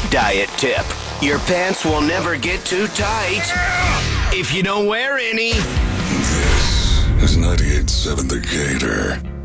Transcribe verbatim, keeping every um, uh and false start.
Diet tip. Your pants will never get too tight if you don't wear any. This is ninety-eight point seven The Gator.